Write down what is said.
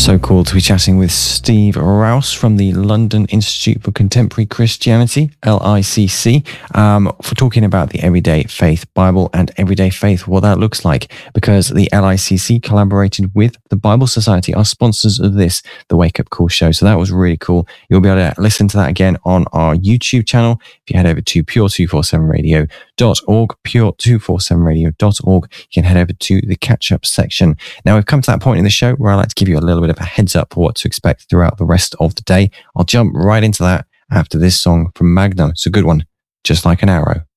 So cool to be chatting with Steve Rouse from the London Institute for Contemporary Christianity, LICC, for talking about the Everyday Faith Bible and Everyday Faith, what that looks like, because the LICC collaborated with the Bible Society, our sponsors of this, the Wake Up Call show. So that was really cool. You'll be able to listen to that again on our YouTube channel. If you head over to pure247radio.org, pure247radio.org, you can head over to the catch-up section. Now, we've come to that point in the show where I like to give you a little bit of a heads up for what to expect throughout the rest of the day. I'll jump right into that after this song from Magnum. It's a good one, Just Like an Arrow.